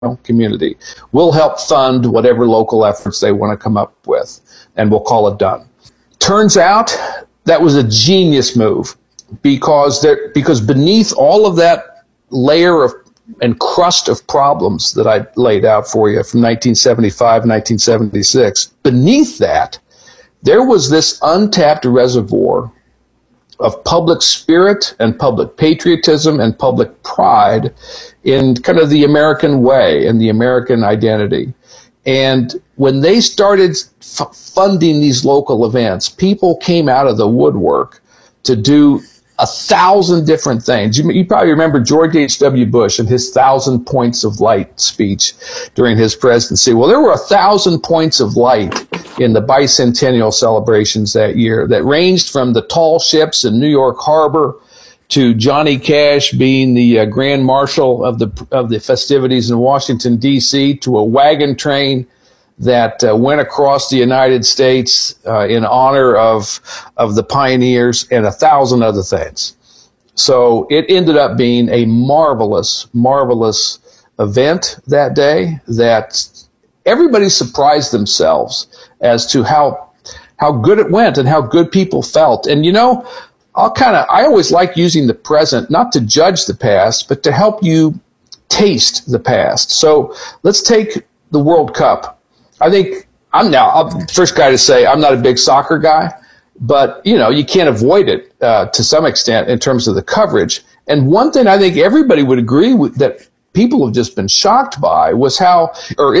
community. We'll help fund whatever local efforts they want to come up with, and we'll call it done. Turns out that was a genius move because beneath all of that layer of and crust of problems that I laid out for you from 1975, 1976, beneath that, there was this untapped reservoir of public spirit and public patriotism and public pride in kind of the American way and the American identity. And when they started funding these local events, people came out of the woodwork to do 1,000 different things. You probably remember George H.W. Bush and his 1,000 points of light speech during his presidency. Well, there were 1,000 points of light in the bicentennial celebrations that year that ranged from the tall ships in New York Harbor to Johnny Cash being the Grand Marshal of the festivities in Washington, D.C., to a wagon train that went across the United States in honor of the pioneers and 1,000 other things. So it ended up being a marvelous, marvelous event that day that everybody surprised themselves as to how good it went and how good people felt. And, you know, I always like using the present, not to judge the past, but to help you taste the past. So let's take the World Cup. I think I'm the first guy to say I'm not a big soccer guy, but, you know, you can't avoid it to some extent in terms of the coverage. And one thing I think everybody would agree with that people have just been shocked by is how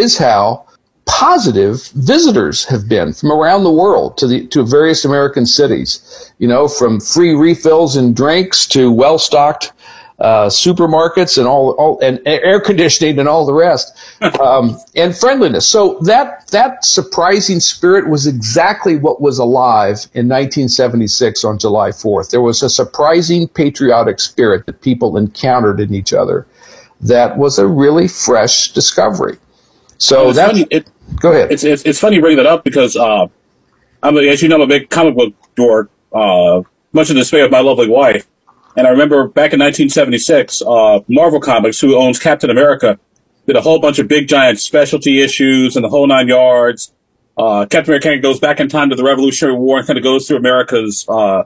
positive visitors have been from around the world to various American cities, you know, from free refills and drinks to well-stocked supermarkets and all and air conditioning and all the rest, and friendliness. So that surprising spirit was exactly what was alive in 1976 on July 4th. There was a surprising patriotic spirit that people encountered in each other. That was a really fresh discovery. So go ahead. It's funny you bring that up because as you know, I'm a big comic book dork, much in the dismay of my lovely wife. And I remember back in 1976, Marvel Comics, who owns Captain America, did a whole bunch of big giant specialty issues and the whole 9 yards. Captain America goes back in time to the Revolutionary War and kind of goes through America's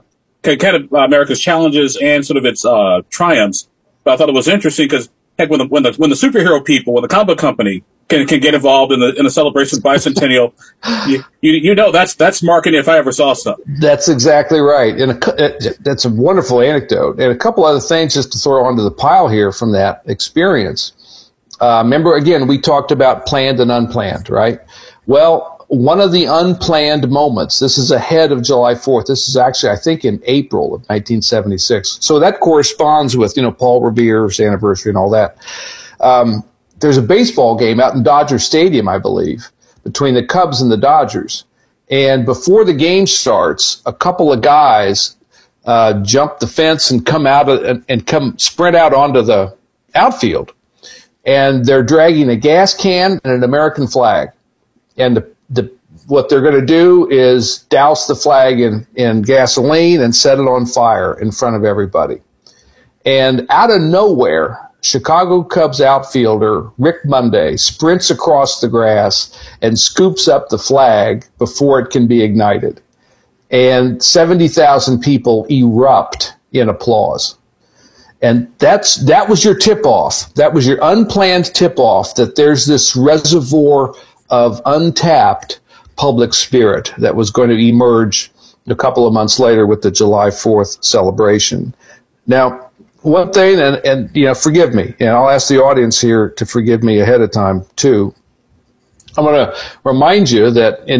challenges and sort of its triumphs. But I thought it was interesting because heck, when the superhero people, when the comic book company can get involved in the celebration of bicentennial, you know that's marketing if I ever saw something. That's exactly right, and that's a wonderful anecdote. And a couple other things just to throw onto the pile here from that experience. Remember, again, we talked about planned and unplanned, right? Well, one of the unplanned moments, this is ahead of July 4th. This is actually, I think, in April of 1976. So that corresponds with, you know, Paul Revere's anniversary and all that. There's a baseball game out in Dodger Stadium, I believe, between the Cubs and the Dodgers. And before the game starts, a couple of guys jump the fence and come out and come sprint out onto the outfield. And they're dragging a gas can and an American flag. And what they're going to do is douse the flag in gasoline and set it on fire in front of everybody. And out of nowhere, Chicago Cubs outfielder Rick Monday sprints across the grass and scoops up the flag before it can be ignited. And 70,000 people erupt in applause. And that was your tip-off. That was your unplanned tip-off that there's this reservoir of untapped public spirit that was going to emerge a couple of months later with the July 4th celebration. Now, one thing, and you know, forgive me, and I'll ask the audience here to forgive me ahead of time too. I'm going to remind you that in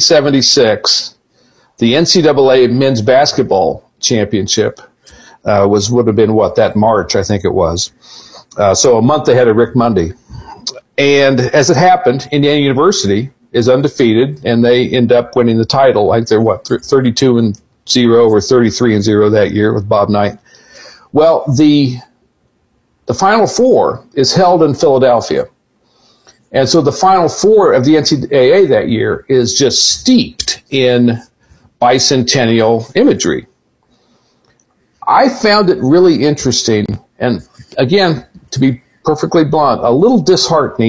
1976, the NCAA men's basketball championship would have been that March, I think it was. So a month ahead of Rick Monday. And as it happened, Indiana University is undefeated, and they end up winning the title. I think they're 32-0 or 33-0 that year with Bob Knight. Well, the Final Four is held in Philadelphia. And so the Final Four of the NCAA that year is just steeped in bicentennial imagery. I found it really interesting, and again, to be perfectly blunt, a little disheartening